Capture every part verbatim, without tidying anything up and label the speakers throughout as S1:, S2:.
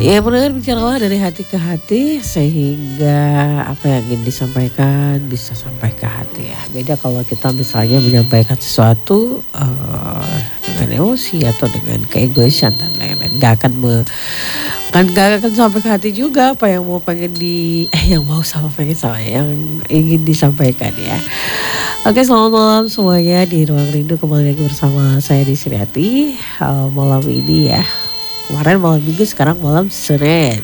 S1: Ya benar, bicaralah dari hati ke hati sehingga apa yang ingin disampaikan bisa sampai ke hati ya. Beda kalau kita misalnya menyampaikan sesuatu eh, dengan emosi atau dengan keegoisan dan lain-lain. Gak akan me, kan gak akan sampai ke hati juga apa yang mau pengen di eh yang mau sama pengen sama yang ingin disampaikan ya. Oke, selamat malam semuanya di Ruang Rindu, kembali lagi bersama saya di Sriati uh, malam ini ya. Kemarin malam minggu, sekarang malam Senin.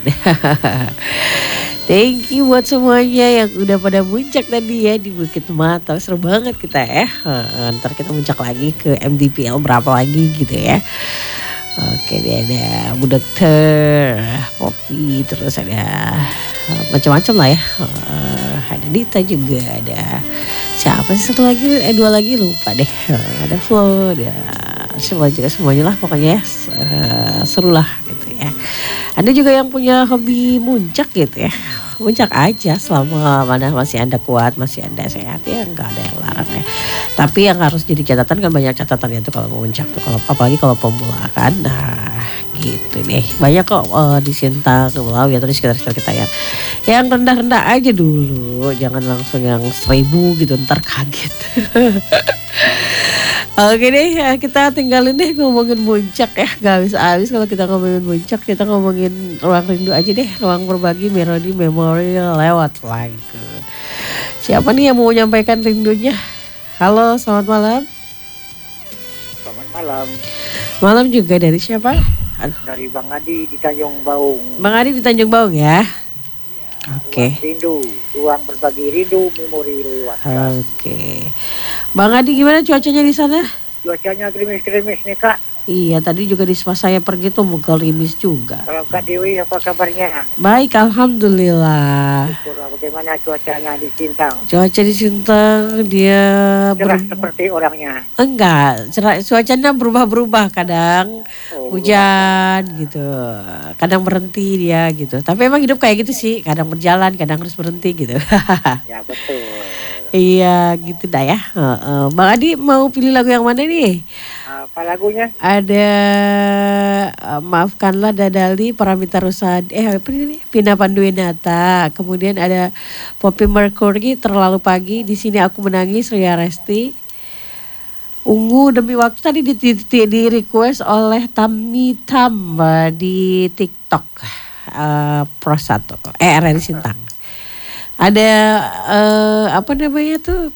S1: Thank you buat semuanya yang udah pada muncak tadi ya di Bukit Mata. Seru banget kita ya. Uh, ntar kita muncak lagi ke M D P L berapa lagi gitu ya. Oke, dia ada Bu Dokter, Poppy, terus ada uh, macam-macam lah ya. Uh, ada Dita juga, ada siapa sih satu lagi, eh dua lagi lupa deh. Uh, ada Flo, ada semua juga, semuanya lah pokoknya uh, seru lah gitu ya. Anda juga yang punya hobi muncak gitu ya, muncak aja selama mana masih Anda kuat, masih Anda sehat ya, nggak ada yang larang ya. Tapi yang harus jadi catatan kan banyak catatannya tuh kalau mau muncak tuh, kalau apalagi kalau pemula kan. Nah gitu nih, banyak kok uh, di Sintang, Kemelau ya, terus sekitar-sekitar kita ya. Yang rendah-rendah aja dulu, jangan langsung yang seribu gitu, ntar kaget. Oke deh, kita tinggalin deh ngomongin muncak ya. Gak habis-habis kalau kita ngomongin muncak. Kita ngomongin ruang rindu aja deh. Ruang berbagi melodi memori lewat lagu. Siapa nih yang mau menyampaikan rindunya? Halo, selamat malam.
S2: Selamat malam.
S1: Malam juga, dari siapa? Aduh.
S2: Dari Bang Adi di Tanjung Baung.
S1: Bang Adi di Tanjung Baung ya.
S2: Ya,
S1: Oke.
S2: Ruang rindu, ruang berbagi rindu memori lewat.
S1: Oke. Bang Adi, gimana cuacanya di sana?
S2: Cuacanya gerimis-gerimis nih Kak.
S1: Iya, tadi juga di pas saya pergi tuh gerimis juga.
S2: Kalau Kak Dewi apa kabarnya?
S1: Baik, alhamdulillah.
S2: Syukurlah. Bagaimana cuacanya di Sintang?
S1: Cuaca di Sintang dia
S2: Cerah
S1: ber-
S2: seperti orangnya.
S1: enggak, cerah, cuacanya berubah-berubah, kadang
S2: Oh,
S1: hujan gitu, kadang berhenti dia gitu. Tapi emang hidup kayak gitu sih, kadang berjalan, kadang harus berhenti gitu.
S2: ya betul.
S1: Iya gitu dah ya. Heeh. Bang Adi mau pilih lagu yang mana nih?
S2: Apa lagunya?
S1: Ada uh, Maafkanlah Dadali, Paramita Rusadi, eh apa ini? Pina Panduwinata. Kemudian ada Poppy Mercury, Terlalu Pagi, Di Sini Aku Menangis, Ria Resti. Ungu Demi Waktu tadi di, di, di, di request oleh Tami Tam uh, di TikTok. Uh, Pro satu, eh R R Sintang. Ada uh, apa namanya tuh?